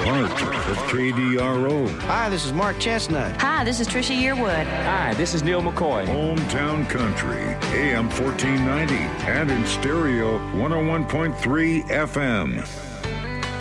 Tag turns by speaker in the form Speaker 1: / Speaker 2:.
Speaker 1: Bart of KDRO.
Speaker 2: Hi, this is Mark Chestnut.
Speaker 3: Hi, this is Trisha Yearwood.
Speaker 4: Hi, this is Neil McCoy.
Speaker 1: Hometown Country, AM 1490, and in stereo 101.3 FM.